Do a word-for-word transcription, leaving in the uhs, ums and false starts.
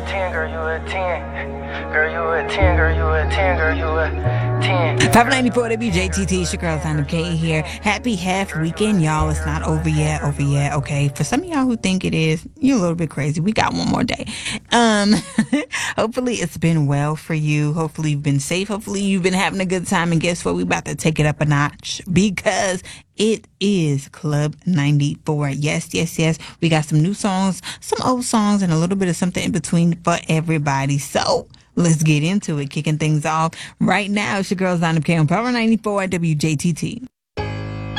ten, girl, you a ten. Girl, you a ten, girl, you a ten, girl, you a ten. five ninety-four W J T T, it's your girl Zainab K here. Happy half weekend, y'all. It's not over yet, over yet, okay? For some of y'all who think it is, you're a little bit crazy. We got one more day. Um, hopefully it's been well for you. Hopefully you've been safe. Hopefully you've been having a good time. And guess what? We about to take it up a notch because it is Club ninety-four. Yes, yes, yes. We got some new songs, some old songs, and a little bit of something in between for everybody. So let's get into it. Kicking things off right now. It's your girl Zainab K on Power ninety-four W J T T.